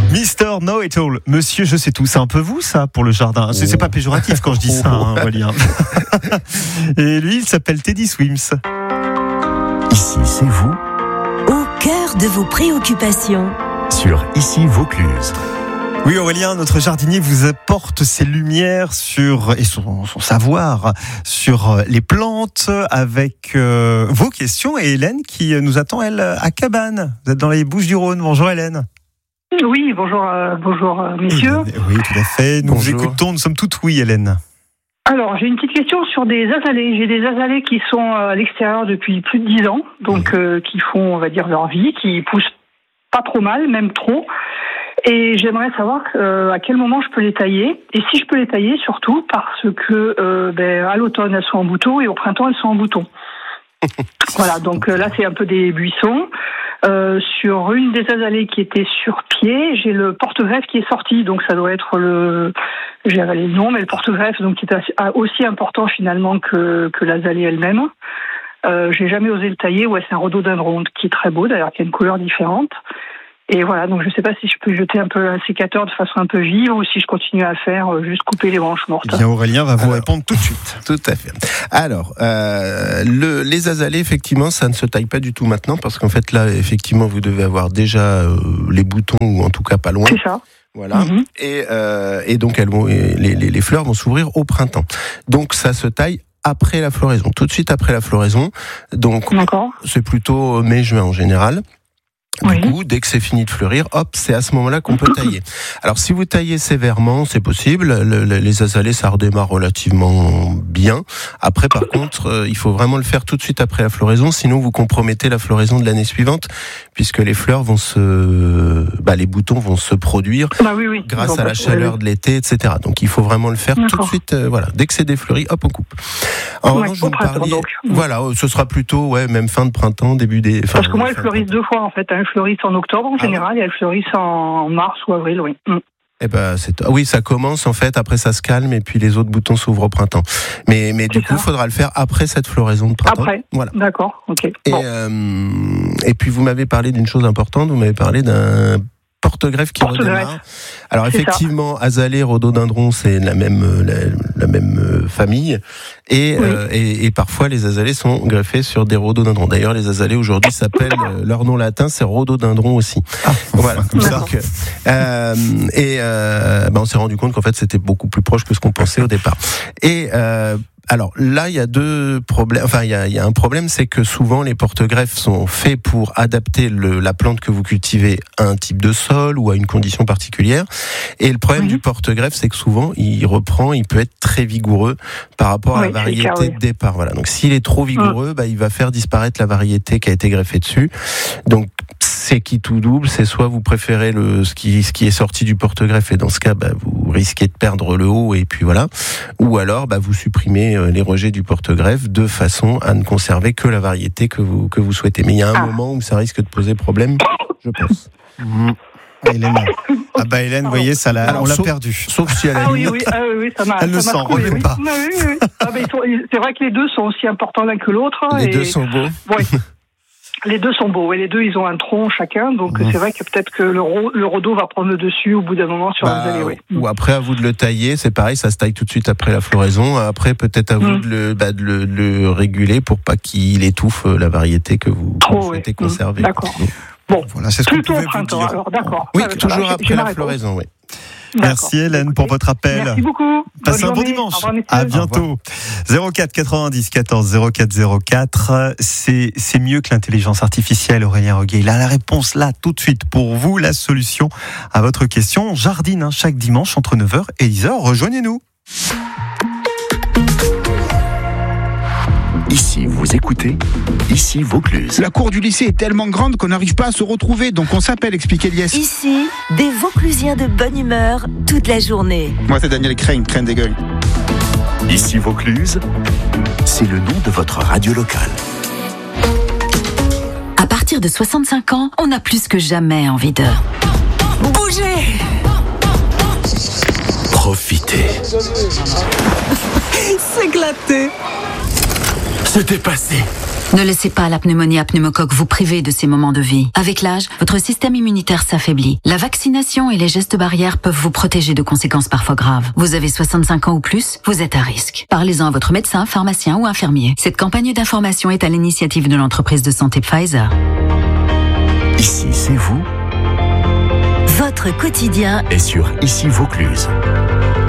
Mister Know-it-all, monsieur je sais tout, c'est un peu vous ça pour le jardin. C'est pas péjoratif quand je dis ça, on va dire. Et lui il s'appelle Teddy Swims. Ici c'est vous, au cœur de vos préoccupations. Sur Ici Vaucluse. Oui Aurélien, notre jardinier vous apporte ses lumières et son savoir sur les plantes avec vos questions et Hélène qui nous attend elle à Cabannes. Vous êtes dans les Bouches-du-Rhône. Bonjour Hélène. Oui, bonjour messieurs. Oui, tout à fait. Nous vous écoutons, nous sommes toutes oui Hélène. Alors, j'ai une petite question sur des azalées. J'ai des azalées qui sont à l'extérieur depuis plus de 10 ans, donc qui font, on va dire, leur vie, qui poussent pas trop mal, même trop. Et j'aimerais savoir à quel moment je peux les tailler. Et si je peux les tailler, surtout parce que à l'automne, elles sont en bouton et au printemps, elles sont en bouton. Voilà, donc là, c'est un peu des buissons. Sur une des azalées qui était sur pied, j'ai le porte-greffe qui est sorti, donc ça doit être j'ai avalé le nom, mais le porte-greffe, donc qui est aussi important finalement que l'azalée elle-même. J'ai jamais osé le tailler. Ouais, c'est un rhododendron qui est très beau, d'ailleurs, qui a une couleur différente. Et voilà, donc je ne sais pas si je peux jeter un peu un sécateur de façon un peu vive ou si je continue à faire juste couper les branches mortes. Eh bien, Aurélien va vous répondre tout de suite. Tout à fait. Alors, les azalées, effectivement, ça ne se taille pas du tout maintenant parce qu'en fait, là, effectivement, vous devez avoir déjà les boutons ou en tout cas pas loin. C'est ça. Voilà. Et donc, les fleurs vont s'ouvrir au printemps. Donc, ça se taille après la floraison, tout de suite après la floraison. Donc, c'est plutôt mai-juin en général. Du coup, dès que c'est fini de fleurir, hop, c'est à ce moment-là qu'on peut tailler. Alors, si vous taillez sévèrement, c'est possible. Les azalées, ça redémarre relativement bien. Après, par contre, il faut vraiment le faire tout de suite après la floraison, sinon vous compromettez la floraison de l'année suivante, puisque les fleurs vont les boutons vont se produire grâce à la chaleur de l'été, etc. Donc, il faut vraiment le faire tout de suite. Dès que c'est défleuri, hop, on coupe. En revanche, vous me parliez, ce sera plutôt, même fin de printemps, début des. Parce que moi, elles fleurissent 2 fois en fait. Elles fleurissent en octobre en général et elles fleurissent en mars ou avril, oui. Eh ben, ça commence en fait, après ça se calme et puis les autres boutons s'ouvrent au printemps. Mais du coup, il faudra le faire après cette floraison de printemps. Après, voilà. D'accord, ok. Et puis vous m'avez parlé d'une chose importante, vous m'avez parlé d'un porte-greffe qui redémarre. Alors effectivement, azalée, rhododendron, c'est la même famille, et parfois les azalées sont greffées sur des rhododendrons. D'ailleurs, les azalées aujourd'hui s'appellent, leur nom latin, c'est rhododendron aussi. Voilà. Donc, on s'est rendu compte qu'en fait c'était beaucoup plus proche que ce qu'on pensait au départ. Alors là, il y a 2 problèmes. Enfin, il y a un problème, c'est que souvent les porte-greffes sont faits pour adapter la plante que vous cultivez à un type de sol ou à une condition particulière. Et le problème du porte-greffe, c'est que souvent il peut être très vigoureux par rapport à la variété de départ. Voilà. Donc s'il est trop vigoureux, il va faire disparaître la variété qui a été greffée dessus. Donc c'est qui tout double, c'est soit vous préférez ce qui est sorti du porte-greffe et dans ce cas vous risquez de perdre le haut et puis voilà, ou alors vous supprimez les rejets du porte-greffe de façon à ne conserver que la variété que vous souhaitez. Mais il y a un moment où ça risque de poser problème, je pense. Hélène, vous voyez, on l'a perdu. Sauf si elle a oui, ça m'a. Elle ne s'en remet pas. Oui. C'est vrai que les deux sont aussi importants l'un que l'autre. Les deux sont beaux. Oui. Les deux sont beaux et les deux ils ont un tronc chacun, donc c'est vrai que peut-être que le rhodo va prendre le dessus au bout d'un moment sur les azalées. Ou après à vous de le tailler, c'est pareil, ça se taille tout de suite après la floraison. Après peut-être à vous de le réguler pour pas qu'il étouffe la variété que vous souhaitez conserver. D'accord. Bon, voilà, c'est ce plutôt qu'on au pouvait printemps. vous dire. Alors d'accord. Oui, toujours après la floraison, oui. Merci Hélène pour votre appel. Merci beaucoup. Passez un bon dimanche. À bientôt. 04 90 14 04 04. C'est mieux que l'intelligence artificielle, Aurélien Roguet. Il a la réponse là tout de suite pour vous, la solution à votre question. On jardine chaque dimanche entre 9h et 10h. Rejoignez-nous. Ici, vous écoutez Ici Vaucluse. La cour du lycée est tellement grande qu'on n'arrive pas à se retrouver, donc on s'appelle, explique Elias. Ici, des Vauclusiens de bonne humeur toute la journée. Moi, c'est Daniel Crane des gueules. Ici Vaucluse, c'est le nom de votre radio locale. À partir de 65 ans, on a plus que jamais envie de bouger. Profitez. S'éclater. Se dépasser. Ne laissez pas la pneumonie à pneumocoque vous priver de ces moments de vie. Avec l'âge, votre système immunitaire s'affaiblit. La vaccination et les gestes barrières peuvent vous protéger de conséquences parfois graves. Vous avez 65 ans ou plus, vous êtes à risque. Parlez-en à votre médecin, pharmacien ou infirmier. Cette campagne d'information est à l'initiative de l'entreprise de santé Pfizer. Ici, c'est vous. Votre quotidien Et sur Ici Vaucluse.